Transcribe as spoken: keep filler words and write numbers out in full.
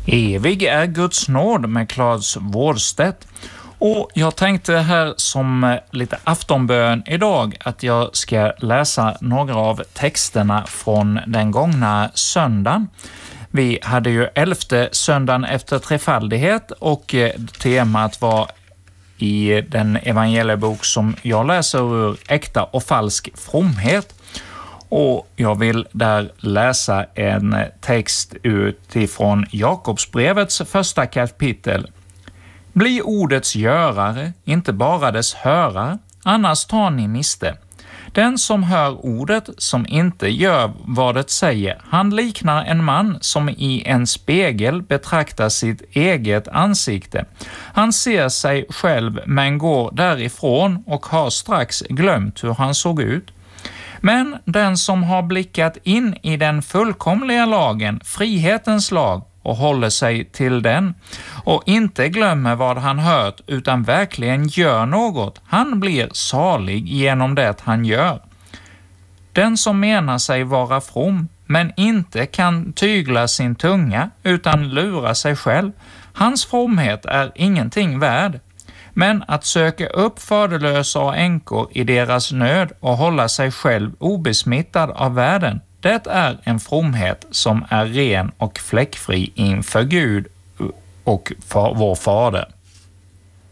Evig är Guds nåd med Claes Wårdstedt. Och jag tänkte här som lite aftonbön idag att jag ska läsa några av texterna från den gångna söndagen. Vi hade ju elfte söndagen efter trefaldighet och temat var i den evangeliebok som jag läser ur Äkta och falsk fromhet. Och jag vill där läsa en text utifrån Jakobsbrevets första kapitel. Bli ordets görare, inte bara dess hörare, annars tar ni miste. Den som hör ordet som inte gör vad det säger, han liknar en man som i en spegel betraktar sitt eget ansikte. Han ser sig själv men går därifrån och har strax glömt hur han såg ut. Men den som har blickat in i den fullkomliga lagen, frihetens lag, och håller sig till den och inte glömmer vad han hört utan verkligen gör något, han blir salig genom det han gör. Den som menar sig vara from men inte kan tygla sin tunga utan lura sig själv, hans fromhet är ingenting värd. Men att söka upp faderlösa och änkor i deras nöd och hålla sig själv obesmittad av världen, det är en fromhet som är ren och fläckfri inför Gud och vår fader.